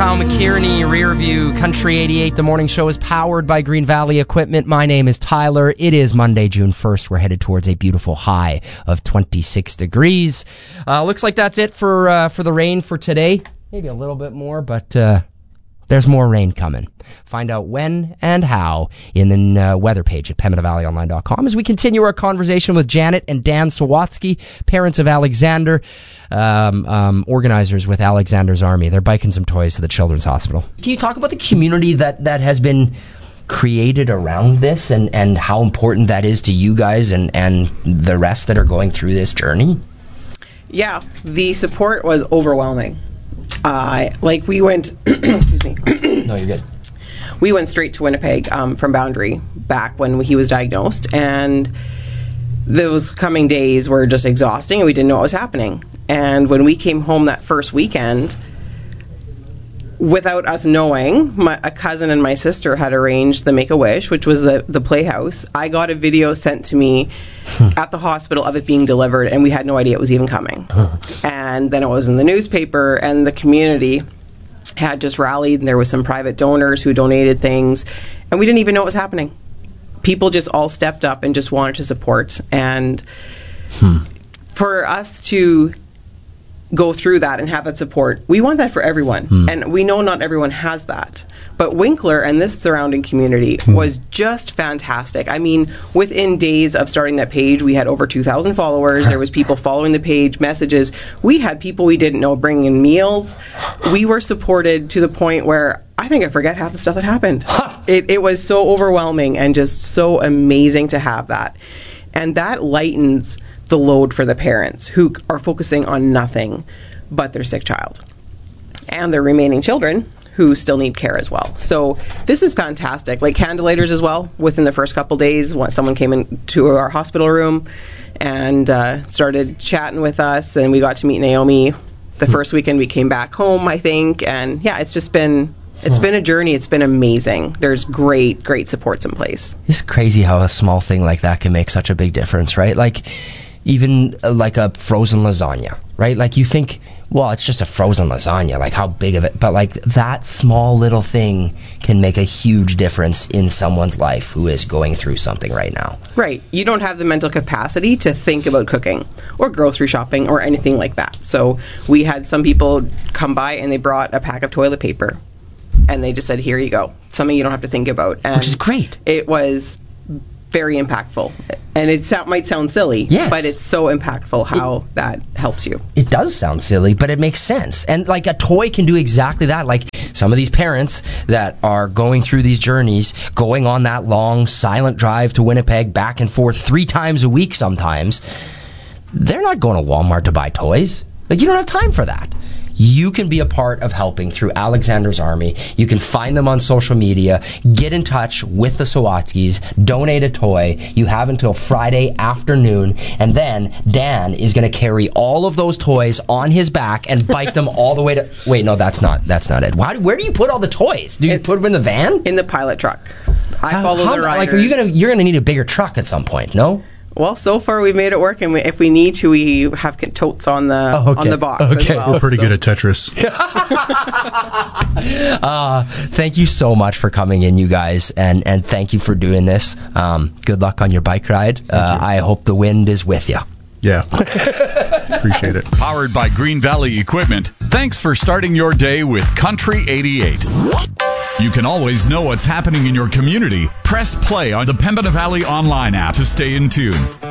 Kyle McKierney, Rear View, Country 88. The morning show is powered by Green Valley Equipment. My name is Tyler. It is Monday, June 1st. We're headed towards a beautiful high of 26 degrees. Looks like that's it for the rain for today. Maybe a little bit more, but there's more rain coming. Find out when and how in the weather page at PembinaValleyOnline.com as we continue our conversation with Janet and Dan Sawatsky, parents of Alexander, organizers with Alexander's Army. They're biking some toys to the Children's Hospital. Can you talk about the community that has been created around this and how important that is to you guys and the rest that are going through this journey? Yeah, the support was overwhelming. We went, excuse me. No, you're good. We went straight to Winnipeg from Boundary back when he was diagnosed, and those coming days were just exhausting, and we didn't know what was happening. And when we came home that first weekend, without us knowing, a cousin and my sister had arranged the Make-A-Wish, which was the playhouse. I got a video sent to me at the hospital of it being delivered, and we had no idea it was even coming. And then it was in the newspaper, and the community had just rallied, and there was some private donors who donated things, and we didn't even know what was happening. People just all stepped up and just wanted to support. And for us to go through that and have that support, we want that for everyone. And we know not everyone has that. But Winkler and this surrounding community was just fantastic. I mean, within days of starting that page, we had over 2,000 followers. There was people following the page, messages. We had people we didn't know bringing in meals. We were supported to the point where I think I forget half the stuff that happened. It was so overwhelming and just so amazing to have that. And that lightens the load for the parents who are focusing on nothing but their sick child and their remaining children who still need care as well. So this is fantastic. Like Candilators as well, within the first couple days, when someone came into our hospital room and started chatting with us, and we got to meet Naomi the first weekend we came back home, I think. And yeah, it's just been a journey. It's been amazing. There's great supports in place. It's crazy how a small thing like that can make such a big difference, right? Like even like a frozen lasagna, right? Like you think, well, it's just a frozen lasagna, like how big of it, but like that small little thing can make a huge difference in someone's life who is going through something right now. Right. You don't have the mental capacity to think about cooking or grocery shopping or anything like that. So we had some people come by and they brought a pack of toilet paper and they just said, here you go. Something you don't have to think about. And which is great. It was very impactful. And it might sound silly, yes, but it's so impactful how that helps you. It does sound silly, but it makes sense. And like a toy can do exactly that. Like some of these parents that are going through these journeys, going on that long silent drive to Winnipeg back and forth 3 times a week sometimes, they're not going to Walmart to buy toys. Like you don't have time for that. You can be a part of helping through Alexander's Army. You can find them on social media. Get in touch with the Sawatskis. Donate a toy. You have until Friday afternoon. And then Dan is going to carry all of those toys on his back and bike them all the way to... Wait, no, that's not it. Where do you put all the toys? Do you put them in the van? In the pilot truck. I follow the riders. Like, you're going to need a bigger truck at some point, no? Well, so far we've made it work, and if we need to, we have totes on the box as well. We're pretty good at Tetris. Thank you so much for coming in, you guys, and thank you for doing this. Good luck on your bike ride. I hope the wind is with you. Yeah. Appreciate it. Powered by Green Valley Equipment. Thanks for starting your day with Country 88. You can always know what's happening in your community. Press play on the Pembina Valley online app to stay in tune.